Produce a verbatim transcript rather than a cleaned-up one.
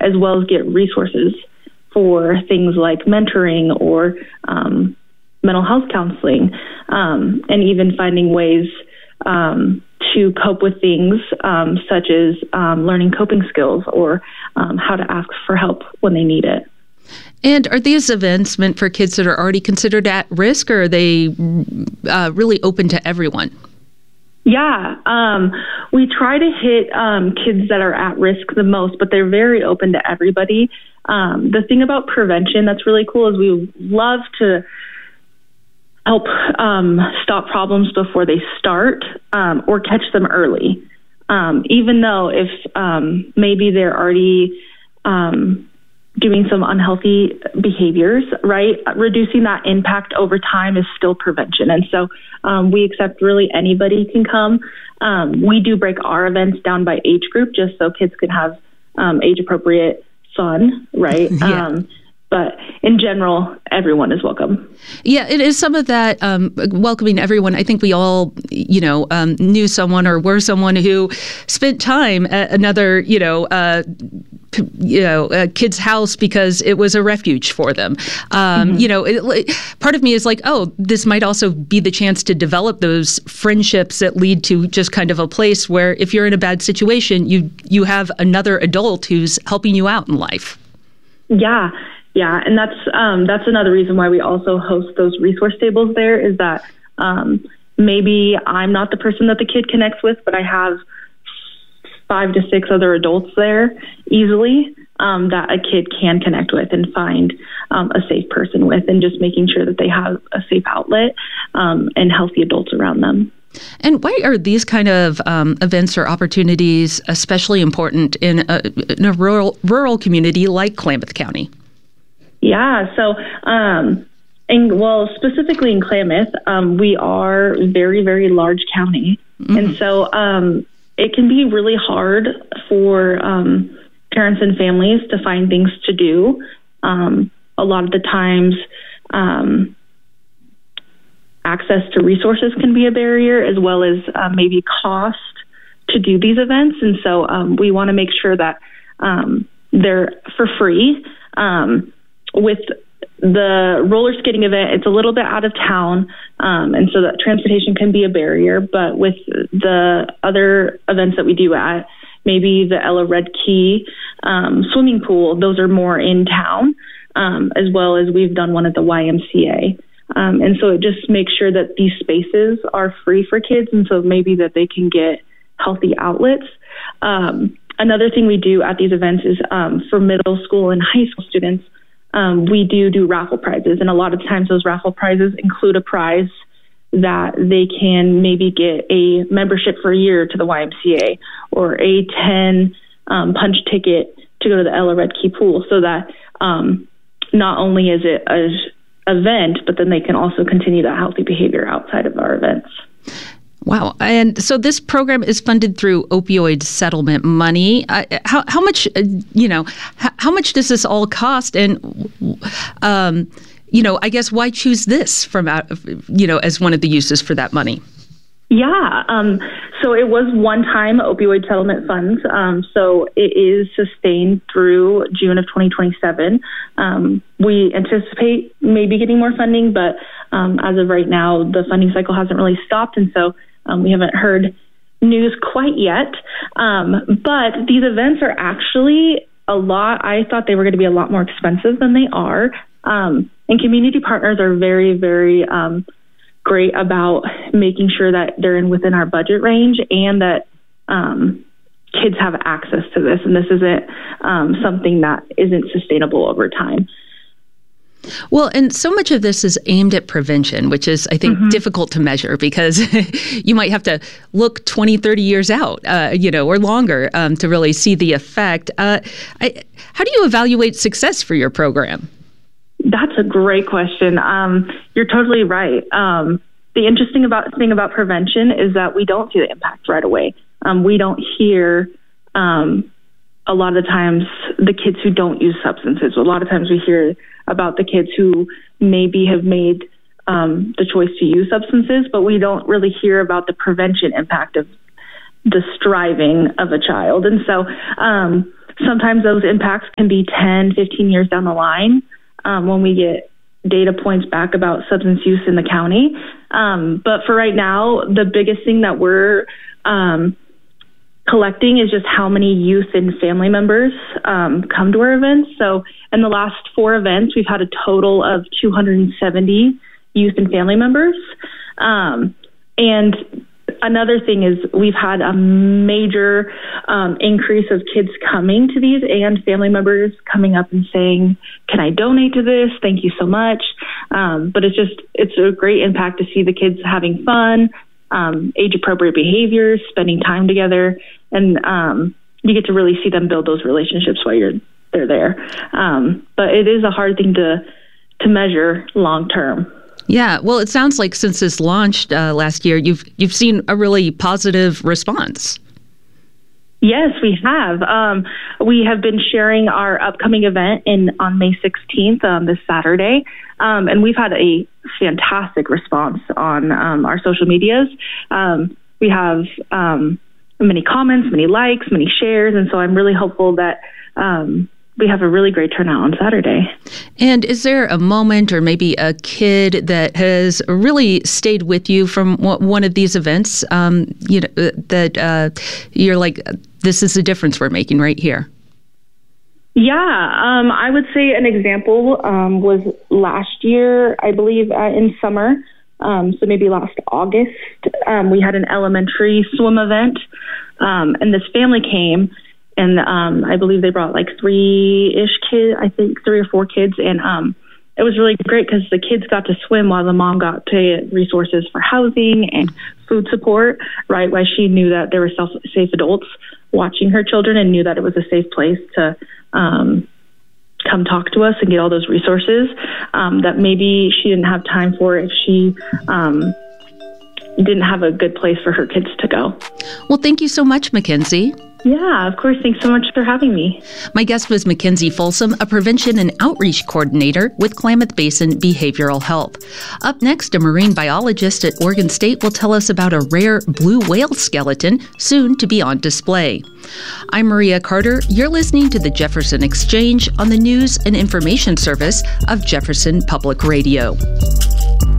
as well as get resources for things like mentoring or um, mental health counseling, um, and even finding ways um, to cope with things um, such as um, learning coping skills or um, how to ask for help when they need it. And are these events meant for kids that are already considered at risk, or are they uh, really open to everyone? Yeah, um, we try to hit um, kids that are at risk the most, but they're very open to everybody. Um, the thing about prevention that's really cool is we love to help um, stop problems before they start um, or catch them early. Um, even though if um, maybe they're already um, doing some unhealthy behaviors, right? Reducing that impact over time is still prevention. And so um, we accept really anybody can come. Um, we do break our events down by age group just so kids can have um, age-appropriate fun, right? Yeah. Um, but in general, everyone is welcome. Yeah, it is some of that um, welcoming everyone. I think we all, you know, um, knew someone or were someone who spent time at another, you know, uh, p- you know, a kid's house because it was a refuge for them. Um, mm-hmm. You know, it, part of me is like, oh, this might also be the chance to develop those friendships that lead to just kind of a place where if you're in a bad situation, you you have another adult who's helping you out in life. Yeah. Yeah, and that's um, that's another reason why we also host those resource tables there is that um, maybe I'm not the person that the kid connects with, but I have five to six other adults there easily um, that a kid can connect with and find um, a safe person with, and just making sure that they have a safe outlet um, and healthy adults around them. And why are these kind of um, events or opportunities especially important in a, in a rural rural community like Klamath County? Yeah, so, um, and well, specifically in Klamath, um, we are a very, very large county. Mm-hmm. And so um, it can be really hard for um, parents and families to find things to do. Um, a lot of the times, um, access to resources can be a barrier, as well as uh, maybe cost to do these events. And so um, we want to make sure that um, they're for free. Um, With the roller skating event, it's a little bit out of town, um, and so that transportation can be a barrier. But with the other events that we do at maybe the Ella Red Key um, swimming pool, those are more in town, um, as well as we've done one at the Y M C A. Um, and so it just makes sure that these spaces are free for kids, and so maybe that they can get healthy outlets. Um, another thing we do at these events is um, for middle school and high school students, Um, we do do raffle prizes, and a lot of times those raffle prizes include a prize that they can maybe get a membership for a year to the Y M C A or a ten um, punch ticket to go to the Ella Red Key pool, so that um, not only is it an event, but then they can also continue that healthy behavior outside of our events. Wow. And so this program is funded through opioid settlement money. Uh, how how much, uh, you know, how, how much does this all cost? And, um, you know, I guess why choose this from, out, you know, as one of the uses for that money? Yeah. Um, so it was one-time opioid settlement funds. Um, so it is sustained through June of twenty twenty-seven. Um, we anticipate maybe getting more funding, but um, as of right now, the funding cycle hasn't really stopped. And so um, we haven't heard news quite yet. Um, but these events are actually a lot. I thought they were going to be a lot more expensive than they are. Um, and community partners are very, very um great about making sure that they're in within our budget range, and that um, kids have access to this. And this isn't um, something that isn't sustainable over time. Well, and so much of this is aimed at prevention, which is, I think, mm-hmm. difficult to measure because you might have to look twenty, thirty years out, uh, you know, or longer um, to really see the effect. Uh, I, how do you evaluate success for your program? That's a great question. Um, you're totally right. Um, the interesting about thing about prevention is that we don't see the impact right away. Um, we don't hear um, a lot of the times the kids who don't use substances. A lot of times we hear about the kids who maybe have made um, the choice to use substances, but we don't really hear about the prevention impact of the striving of a child. And so um, sometimes those impacts can be ten, fifteen years down the line um, when we get data points back about substance use in the county. Um, but for right now, the biggest thing that we're um, collecting is just how many youth and family members um, come to our events. So in the last four events, we've had a total of two hundred seventy youth and family members. Um, and another thing is we've had a major um, increase of kids coming to these and family members coming up and saying, can I donate to this? Thank you so much. Um, but it's just, it's a great impact to see the kids having fun, um, age appropriate behaviors, spending time together. And um, you get to really see them build those relationships while you're they're there. Um, but it is a hard thing to to measure long term. Yeah, well, it sounds like since this launched uh, last year, you've you've seen a really positive response. Yes, we have. Um, we have been sharing our upcoming event in on May sixteenth, um, this Saturday, um, and we've had a fantastic response on um, our social medias. Um, we have um, many comments, many likes, many shares, and so I'm really hopeful that um, we have a really great turnout on Saturday. And is there a moment or maybe a kid that has really stayed with you from one of these events, um, you know, that uh, you're like, this is the difference we're making right here? Yeah, um, I would say an example um, was last year, I believe, uh, in summer. Um, so maybe last August, um, we had an elementary swim event, um, and this family came. And um, I believe they brought like three-ish kids, I think three or four kids. And um, it was really great because the kids got to swim while the mom got to resources for housing and food support, right? While she knew that there were self- safe adults watching her children and knew that it was a safe place to um, come talk to us and get all those resources um, that maybe she didn't have time for if she um, didn't have a good place for her kids to go. Well, thank you so much, Mackenzie. Yeah, of course. Thanks so much for having me. My guest was Mackenzie Folsom, a prevention and outreach coordinator with Klamath Basin Behavioral Health. Up next, a marine biologist at Oregon State will tell us about a rare blue whale skeleton soon to be on display. I'm Maria Carter. You're listening to the Jefferson Exchange on the News and Information Service of Jefferson Public Radio.